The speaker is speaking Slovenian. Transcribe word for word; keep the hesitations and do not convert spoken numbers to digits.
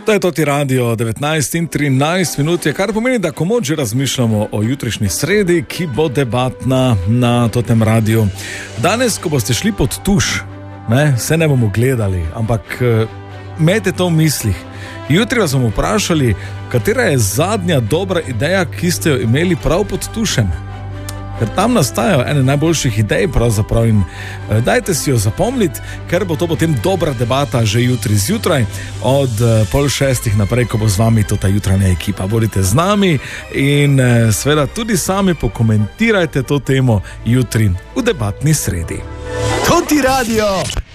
To je Toti Radio, devetnajst in trinajst minut je, kar pomeni, da komot že razmišljamo o jutrišnji sredi, ki bo debatna na Totem radiju. Danes, ko boste šli pod tuš, ne, se ne bomo gledali, ampak imejte to v mislih. Jutri vas bomo vprašali, katera je zadnja dobra ideja, ki ste jo imeli prav pod tušem. Ker tam nastajajo ene najboljših idej pravzaprav in eh, dajte si jo zapomniti, ker bo to potem dobra debata že jutri zjutraj od eh, pol šestih naprej, ko bo z vami ta jutranja ekipa. Bodite z nami in eh, seveda tudi sami pokomentirajte to temo jutri v debatni sredi. Toti Radio!